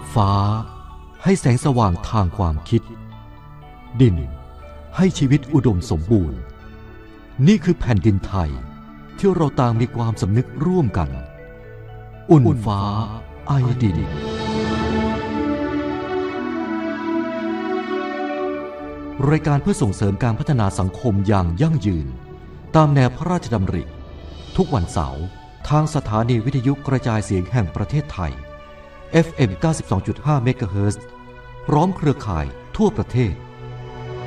ฟ้าให้แสงสว่างทางความคิดดินให้ชีวิตอุดมสมบูรณ์นี่คือแผ่นดินไทยที่เราต่างมีความสำนึกร่วมกันอุ่นฟ้าไอดินรายการเพื่อส่งเสริมการพัฒนาสังคมอย่างยั่งยืนตามแนวพระราชดำริทุกวันเสาร์ทางสถานีวิทยุกระจายเสียงแห่งประเทศไทย FM 92.5 เมกะเฮิรตซ์พร้อมเครือข่ายทั่วประเทศ